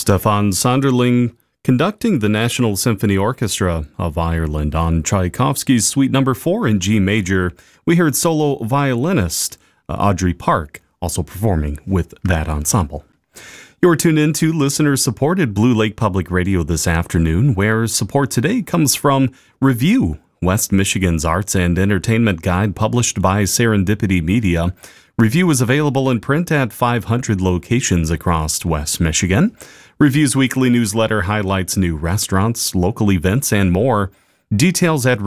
Stefan Sonderling conducting the National Symphony Orchestra of Ireland on Tchaikovsky's Suite No. 4 in G major. We heard solo violinist Audrey Park also performing with that ensemble. You're tuned in to listener-supported Blue Lake Public Radio this afternoon, where support today comes from Review, West Michigan's arts and entertainment guide published by Serendipity Media. Review is available in print at 500 locations across West Michigan. Review's weekly newsletter highlights new restaurants, local events, and more. Details at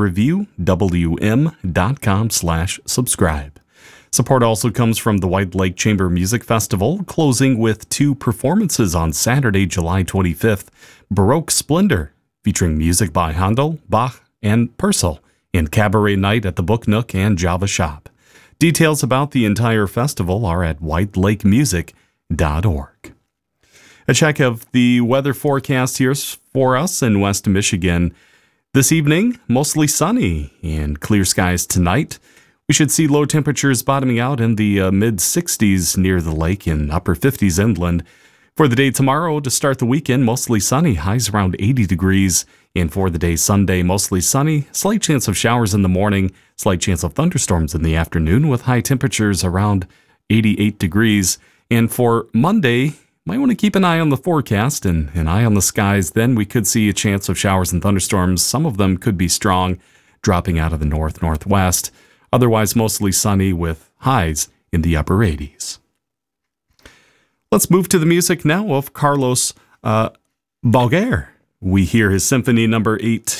reviewwm.com/subscribe. Support also comes from the White Lake Chamber Music Festival, closing with 2 performances on Saturday, July 25th. Baroque Splendor, featuring music by Handel, Bach, and Purcell, and Cabaret Night at the Book Nook and Java Shop. Details about the entire festival are at whitelakemusic.org. A check of the weather forecast here for us in West Michigan. This evening, mostly sunny and clear skies tonight. We should see low temperatures bottoming out in the mid-60s near the lake and upper 50s inland. For the day tomorrow, to start the weekend, mostly sunny, highs around 80 degrees. And for the day Sunday, mostly sunny, slight chance of showers in the morning, slight chance of thunderstorms in the afternoon with high temperatures around 88 degrees. And for Monday, might want to keep an eye on the forecast and an eye on the skies. Then we could see a chance of showers and thunderstorms. Some of them could be strong, dropping out of the north-northwest. Otherwise, mostly sunny with highs in the upper 80s. Let's move to the music now of Carlos Balaguer. We hear his Symphony Number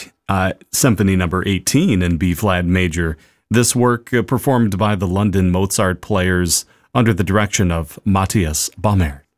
18 in B-flat major. This work performed by the London Mozart Players under the direction of Matthias Bamert.